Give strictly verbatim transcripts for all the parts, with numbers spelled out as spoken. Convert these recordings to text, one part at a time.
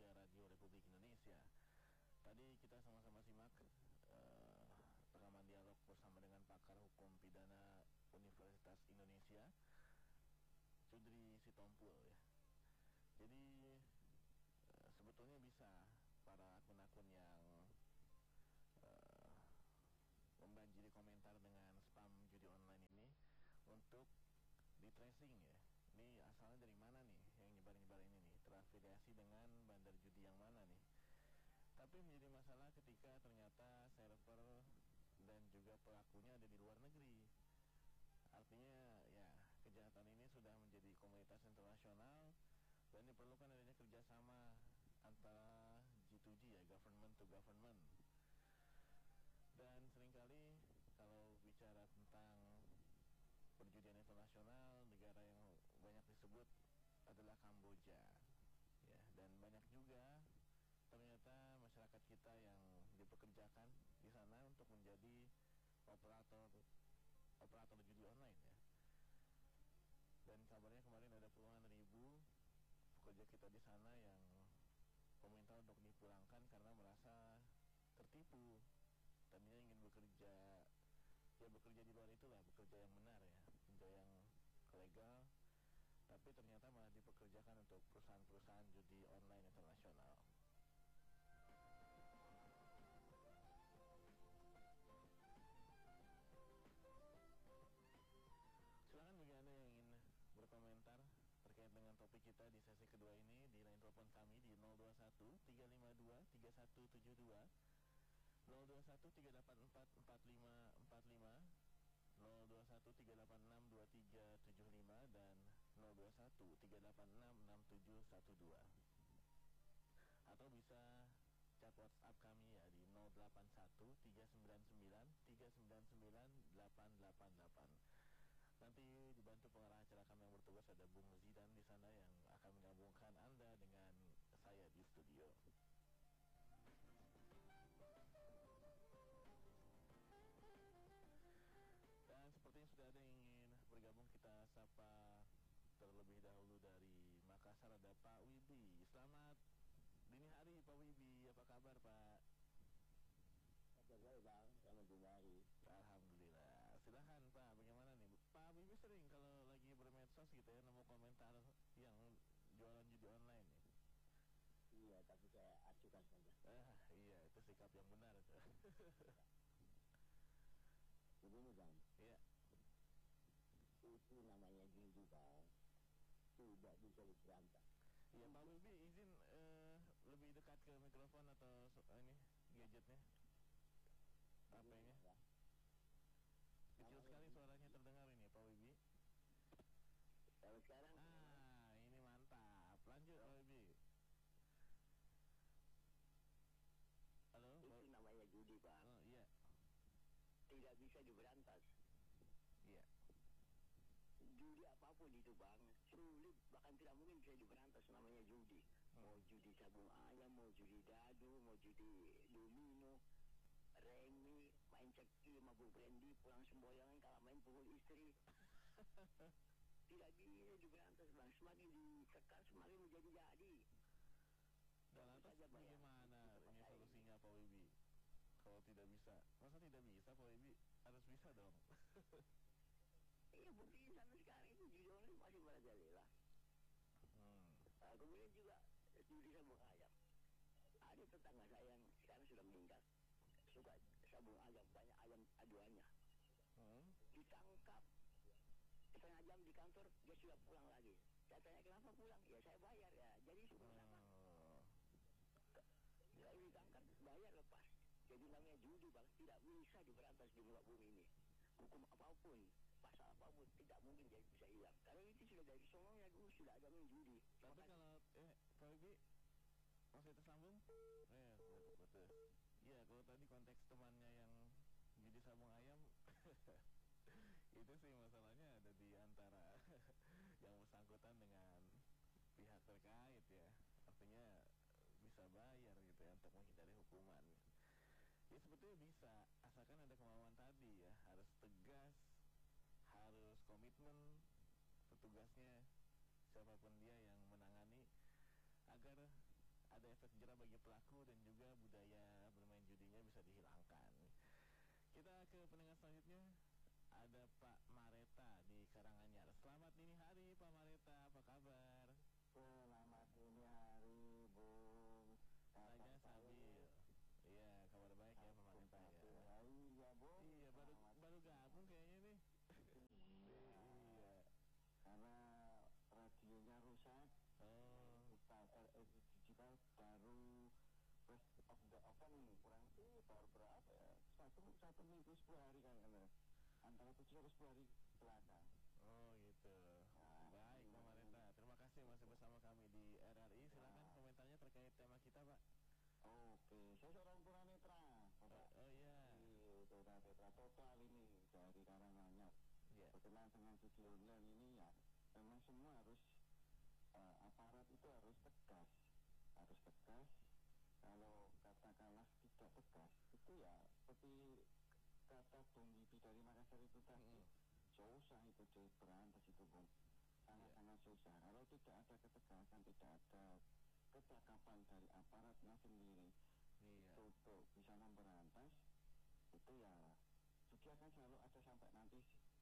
tiga Radio Republik Indonesia. Tadi kita sama-sama simak uh, rekaman dialog bersama dengan pakar hukum pidana Universitas Indonesia, Sudri Sitompul ya. Jadi uh, sebetulnya bisa para akun-akun yang uh, membanjiri komentar dengan spam judi online ini untuk di tracing ya. Ini asalnya dari mana nih yang nyebar-nyebar ini nih, terafiliasi dengan bandar judi yang mana nih. Tapi menjadi masalah ketika ternyata server dan juga pelakunya ada di luar negeri. Artinya ya kejahatan ini sudah menjadi komunitas internasional dan diperlukan adanya kerjasama antara G to G ya, government to government. Dan seringkali kalau bicara tentang perjudian internasional, negara yang banyak disebut adalah Kamboja ya, dan banyak juga ternyata masyarakat kita yang dipekerjakan di sana untuk menjadi operator operator judi online ya. Dan kabarnya kemarin ada puluhan ribu pekerja kita di sana yang meminta untuk dipulangkan karena merasa tertipu. Tadinya ingin bekerja, ya bekerja di luar itulah, bekerja yang benar ya, bekerja yang legal, tapi ternyata malah dipekerjakan untuk perusahaan-perusahaan judi online internasional. Silakan bagi Anda yang ingin berkomentar terkait dengan topik kita di sesi kedua ini di line telepon kami di nol dua satu tiga lima dua tiga satu tujuh dua, nol dua satu tiga delapan empat empat lima empat lima, nol dua satu tiga delapan enam dua tiga tujuh lima, dan nol dua satu tiga delapan enam enam tujuh satu dua. Atau bisa chat WhatsApp kami ya di nol delapan satu tiga sembilan sembilan tiga sembilan sembilan delapan delapan delapan. Nanti dibantu pengarah acara kami yang bertugas, ada Bung Zidan di sana yang akan menyambungkan Anda dengan saya di studio. Dan sepertinya sudah ada yang ingin bergabung, kita sapa terlebih dahulu dari Makassar, ada Pak Wibi. Selamat dini hari Pak Wibi, apa kabar Pak? Baik Bang, selamat dini hari. Alhamdulillah. Silahkan Pak, bagaimana nih? Pak Wibi sering kalau lagi bermedsos gitu ya nemu komentar yang jualan judi online nih. Iya, tapi saya acukan saja. Ah, iya, itu sikap yang benar itu. Begini Bang, Iya. itu namanya judi Bang, tidak bisa diberantas. Iya Pak Wibi, izin uh, lebih dekat ke mikrofon atau so, ini gadgetnya, H P-nya. Ya. Kecil sekali suaranya terdengar ini Pak Wibi. Kalau sekarang, Ah, ini mantap. Lanjut Pak Wibi. Halo. itu Pak... namanya judi Bang. Oh iya. Tidak bisa diberantas. Iya. Judi apapun itu Bang, sulit, bahkan tidak mungkin bisa diberantas, namanya judi. Hmm. Mau judi sabung ayam, mau judi dadu, mau judi domino, remi, main ceki, mabuk brandy, pulang semboyangan, kalau main pukul istri. Tidak bisa diberantas Bang, semakin dikekang semakin menjadi-jadi. Dan lantas bagaimana ini solusinya Pak Wibi? Kalau tidak bisa, masa tidak bisa Pak Wibi? Harus bisa dong. Iya, bukti sampai sekarang itu judi online masih merajalela. Hmm. Nah, kemudian juga judi sabung ayam. Ada tetangga saya yang sekarang sudah meninggal, suka sabung ayam, banyak ayam aduannya. Hmm. Ditangkap setengah jam di kantor, dia sudah pulang lagi. Saya tanya kenapa pulang? Ya saya bayar ya. Jadi sepuluh sama. Oh. Kalau ditangkap bayar lepas. Jadi namanya judi Bang, tidak bisa diberantas di muka bumi ini. Hukum apapun, pasal apapun tidak mungkin jadi bisa hilang. Karena itu sudah dari sononya dulu sudah ada main judi. Tapi Maka, kalau eh Pak Wibi masih tersambung? Eh, putus. Iya, kalau tadi konteks temannya yang judi sabung ayam itu sih masalahnya ada di antara yang bersangkutan dengan pihak terkait ya. Artinya bisa bayar gitu ya untuk menghindari hukuman. Ya sebetulnya bisa, asalkan ada kemauan tadi ya, harus tegas, harus komitmen petugasnya, siapapun dia yang menangani, agar ada efek jerah bagi pelaku dan juga budaya bermain judinya bisa dihilangkan. Kita ke pendengar selanjutnya. Ada Pak Mareta di Karanganyar. Selamat dini hari Pak Mareta, apa kabar? Selamat dini hari, Bung. Saja stabil. Iya, kabar baik ya Pak Mareta ya. Iya, Bung. Iya, baru baru gabung kayaknya nih. Iya. Karena radionya rusak. Oh. Kita R R I Digital baru first of the oven nih, kurang sih baru berapa ya? Satu satu minggu sepuluh hari kan kan. Antara tujuh sampai sepuluh hari belakang. Oh gitu. Nah, baik Pak Mareta, terima kasih masih bersama kami di R R I. Silakan nah. komentarnya terkait tema kita Pak. Oke, saya seorang tunanetra. Oh, oh iya. Tunanetra total ini dari Karanganyar. Yeah. Berkenaan dengan judi online ini ya, memang semua harus uh, aparat itu harus tegas, harus tegas. Kalau katakanlah tidak tegas, itu ya seperti kata Bung Wibi dari Makassar itu tadi, mm. susah itu cuy, berantas itu Bung, sangat-sangat yeah. susah. Kalau tidak ada ketegasan, tidak ada kecakapan dari aparatnya sendiri, yeah. itu untuk bisa memberantas, itu ya judi akan selalu ada sampai nanti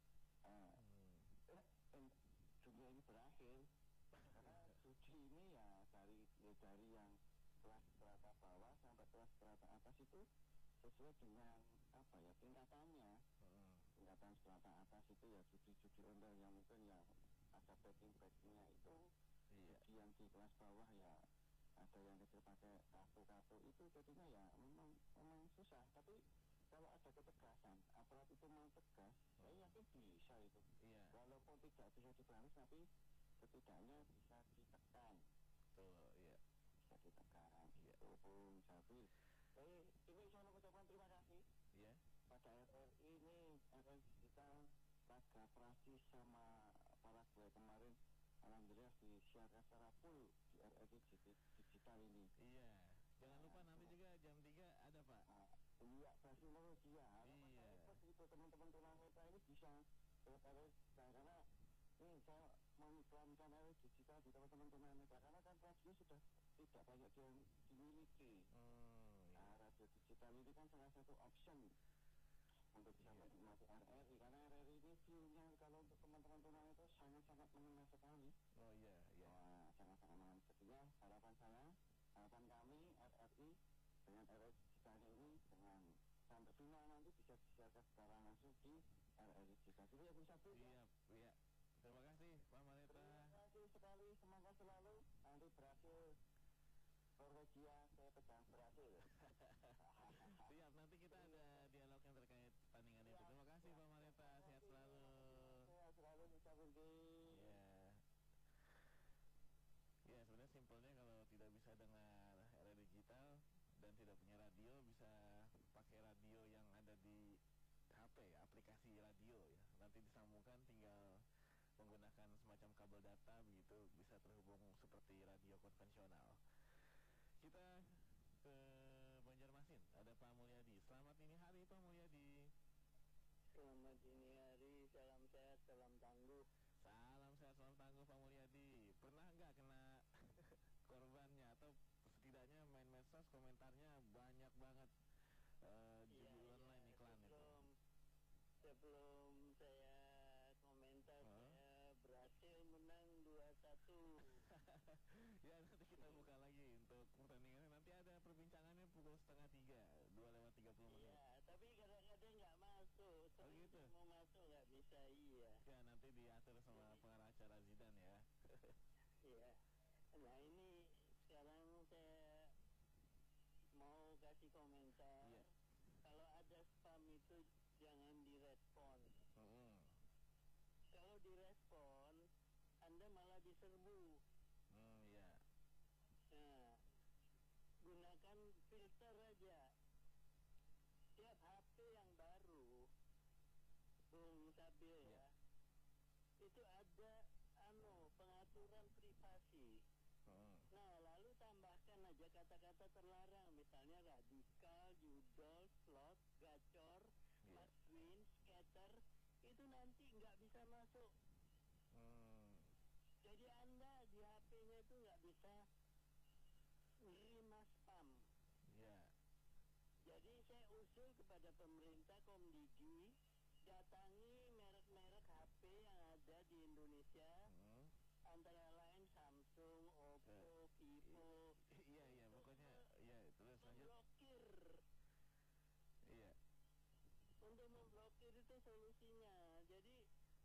uh, mm. eh, eh, dunia ini berakhir. Karena judi ini ya dari ya dari yang kelas strata bawah sampai kelas strata atas itu sesuai dengan apa ya tingkatannya. Hmm. Tingkatan strata atas itu ya judi-judi online yang mungkin yang ada backing-backingnya itu. Iya. Judi yang di kelas bawah ya ada yang kecil pakai kartu-kartu itu jadinya ya memang memang susah. Tapi kalau ada ketegasan aparat itu mau tegas, hmm. saya yakin bisa itu. Iya. Walaupun tidak bisa diberantas tapi setidaknya bisa ditekan. Betul, iya. Bisa ditekan. Iya. Itu Bung Syafri. Eh, ini saya mau ucapkan terima kasih. Iya. Pada R R I ini R R I Digital Laga Prasi sama para gue kemarin alhamdulillah disiarkan secara full di R R I Digital ini. Iya. Jangan lupa nanti juga jam tiga ada Pak. Nah, iya, Brasil ya. Iya. Itu teman-teman tunanetra ini bisa lewat R R I Digital karena ini saya mengiklankan R R I Digital di teman-teman tunanetra karena kan radio sudah tidak banyak yang dimiliki. Hmm. Nah, radio digital ini kan salah satu option untuk bisa yeah. menikmati R R I karena R R I ini view-nya kalau untuk teman-teman tunanetra sangat-sangat menengah sekali. Oh iya, iya. Wah, sangat-sangat menengah sekali. Harapan saya, harapan kami R R I dengan R R I digital ini dengan sampai final nanti bisa disiarkan secara langsung di R R I digital. Jadi ya bisa tuh. Iya, iya. Terima kasih Pak Mareta. Terima kasih sekali, semoga selalu nanti berhasil. Norwegia saya pegang berhasil. Siap, nanti kita ada dialog yang terkait pertandingan itu. Terima kasih Pak Mareta, sehat selalu. Sehat selalu bisa pergi. Ya. Ya, sebenarnya simpelnya kalau tidak bisa dengar R R I Digital dan tidak punya radio, bisa pakai radio yang ada di H P, aplikasi radio ya. Nanti disambungkan tinggal menggunakan semacam kabel data begitu bisa terhubung seperti radio konvensional. Kita ke Banjarmasin, ada Pak Mulyadi. Selamat dini hari Pak Mulyadi. Selamat dini hari, salam sehat, salam tangguh. Salam sehat, salam tangguh Pak Mulyadi. Pernah nggak kena korbannya atau setidaknya main medsos komentarnya banyak banget uh, judi ya, online ya, iklan sebelum, itu. Sebelum saya komentar, huh? Saya berhasil menang dua satu. Ya nanti kita buka lagi untuk pertandingannya. Nanti ada perbincangannya pukul setengah tiga, dua lewat tiga puluh menit. Iya, tapi kadang-kadang nggak masuk. Oh gitu? Mau masuk nggak bisa, iya. Ya nanti diatur sama jadi, pengarah acara Zidane ya. Iya. Nah ini sekarang saya mau kasih komentar. Iya. Kalau ada spam itu jangan direspon. Mm-hmm. Kalau direspon, Anda malah diserbu. Hmm, ya. Nah, gunakan filter aja. Tiap H P yang baru, Bung Sabil ya, itu ada anu pengaturan privasi. Hmm. Nah, lalu tambahkan aja kata-kata terlarang, misalnya radikal, judol, slot, gacor, yeah. Maswin, scatter, itu nanti nggak bisa masuk. Hmm. Jadi Anda di H P-nya itu nggak bisa real mendatangi merek-merek H P